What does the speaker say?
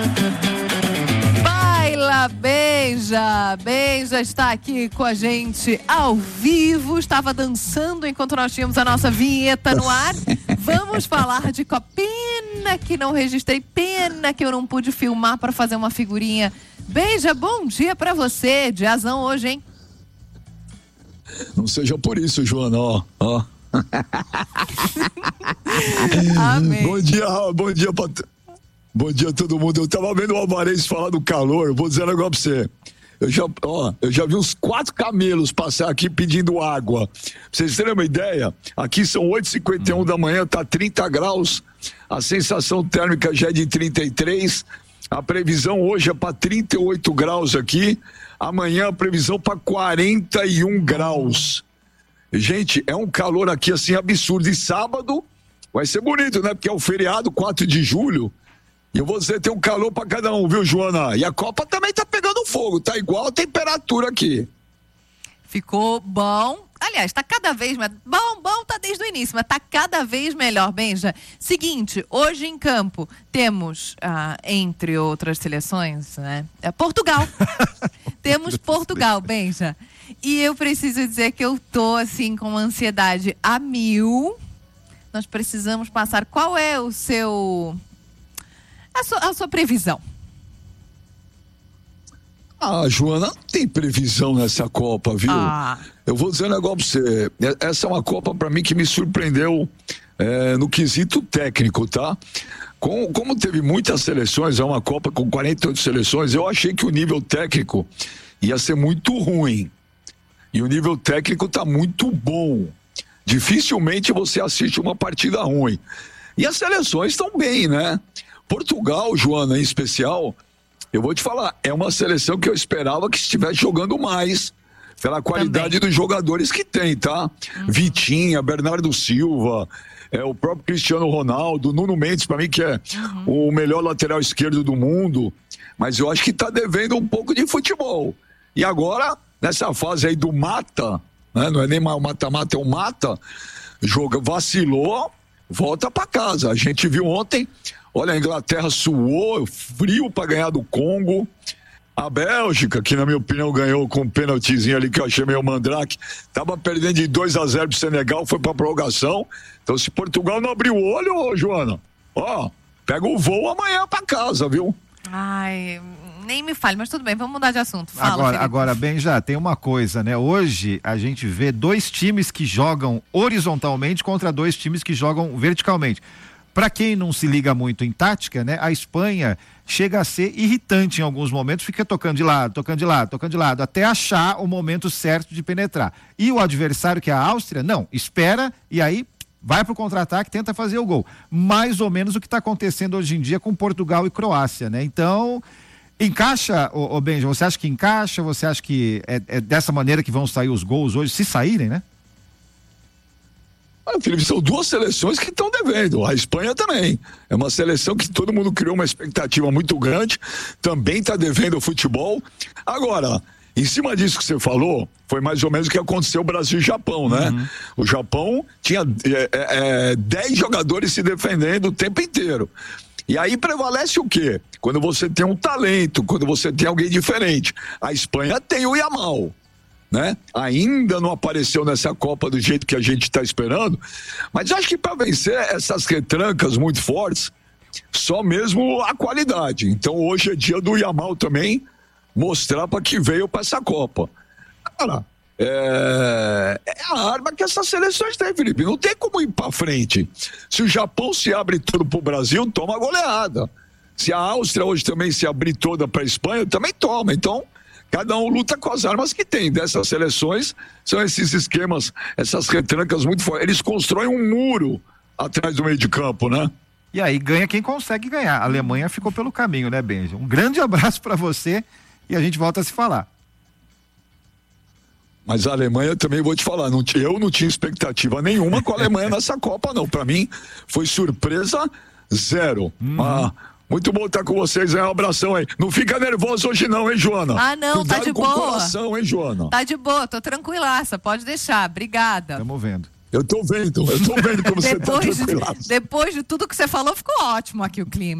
Baila, Benja. Benja está aqui com a gente ao vivo. Estava dançando enquanto nós tínhamos a nossa vinheta no ar. Vamos falar de Copa. Pena que não registrei, pena que eu não pude filmar para fazer uma figurinha. Benja, bom dia para você. Diazão hoje, hein? Não seja por isso, Joana, ó. Amém. Bom dia a todo mundo. Eu tava vendo o Alvarez falar do calor, vou dizer um negócio pra você. Eu já vi uns 4 camelos passar aqui pedindo água. Pra vocês terem uma ideia, aqui são 8h51 da manhã, tá 30 graus, a sensação térmica já é de 33, a previsão hoje é para 38 graus aqui, amanhã a previsão para 41 graus. Gente, é um calor aqui assim absurdo. E sábado vai ser bonito, né? Porque é o feriado, 4 de julho. E eu vou dizer, tem um calor pra cada um, viu, Joana? E a Copa também tá pegando fogo, tá igual a temperatura aqui. Ficou bom. Aliás, tá cada vez mais... Bom tá desde o início, mas tá cada vez melhor, Benja. Seguinte, hoje em campo temos, entre outras seleções, né? Portugal. Temos Portugal, Benja. E eu preciso dizer que eu tô, assim, com uma ansiedade a 1000. Nós precisamos passar... Qual é o seu... A sua previsão? Joana, não tem previsão nessa Copa, viu? Eu vou dizer um negócio pra você. Essa é uma Copa pra mim que me surpreendeu no quesito técnico, tá? Como teve muitas seleções, é uma Copa com 48 seleções, eu achei que o nível técnico ia ser muito ruim. E o nível técnico tá muito bom. Dificilmente você assiste uma partida ruim. E as seleções estão bem, né? Portugal, Joana, em especial, eu vou te falar, é uma seleção que eu esperava que estivesse jogando mais, pela qualidade dos jogadores que tem, tá? Vitinha, Bernardo Silva, o próprio Cristiano Ronaldo, Nuno Mendes, pra mim que é o melhor lateral esquerdo do mundo, mas eu acho que tá devendo um pouco de futebol. E agora, nessa fase aí do mata, né? Não é nem o mata-mata, é o mata, vacilou, volta pra casa. A gente viu ontem... Olha, a Inglaterra suou, frio para ganhar do Congo. A Bélgica, que na minha opinião ganhou com um pênaltizinho ali que eu achei meio mandrake, tava perdendo de 2-0 pro Senegal, foi pra prorrogação. Então se Portugal não abrir o olho, Joana, pega o voo amanhã pra casa, viu? Ai, nem me fale, mas tudo bem, vamos mudar de assunto. Fala, agora bem, já tem uma coisa, né? Hoje a gente vê 2 times que jogam horizontalmente contra 2 times que jogam verticalmente. Para quem não se liga muito em tática, né? A Espanha chega a ser irritante em alguns momentos, fica tocando de lado, até achar o momento certo de penetrar. E o adversário, que é a Áustria, não, espera e aí vai pro contra-ataque, tenta fazer o gol. Mais ou menos o que está acontecendo hoje em dia com Portugal e Croácia, né? Então, encaixa, Benja, você acha que encaixa? Você acha que é dessa maneira que vão sair os gols hoje, se saírem, né? Felipe, são 2 seleções que estão devendo, a Espanha também, é uma seleção que todo mundo criou uma expectativa muito grande, também está devendo o futebol. Agora, em cima disso que você falou, foi mais ou menos o que aconteceu Brasil e Japão, né? O Japão tinha 10 jogadores se defendendo o tempo inteiro. E aí prevalece o quê? Quando você tem um talento, quando você tem alguém diferente. A Espanha tem o Yamal, né? Ainda não apareceu nessa Copa do jeito que a gente está esperando, mas acho que para vencer essas retrancas muito fortes, só mesmo a qualidade. Então hoje é dia do Yamal também mostrar para que veio para essa Copa. Cara, é a arma que essas seleções têm, Felipe, não tem como ir para frente. Se o Japão se abre todo pro Brasil, toma goleada. Se a Áustria hoje também se abrir toda para a Espanha, também toma. Então cada um luta com as armas que tem. Dessas seleções, são esses esquemas, essas retrancas muito fortes. Eles constroem um muro atrás do meio de campo, né? E aí ganha quem consegue ganhar. A Alemanha ficou pelo caminho, né, Benja? Um grande abraço para você e a gente volta a se falar. Mas a Alemanha também vou te falar, eu não tinha expectativa nenhuma com a Alemanha nessa Copa, não. Para mim, foi surpresa 0. Muito bom estar com vocês, um abração aí. Não fica nervoso hoje não, hein, Joana? Não, cuidado tá de com boa. O coração, hein, Joana? Tá de boa, tô tranquilaça, pode deixar, obrigada. Estamos vendo. Eu tô vendo como você tá tranquilaça. Depois de tudo que você falou, ficou ótimo aqui o clima.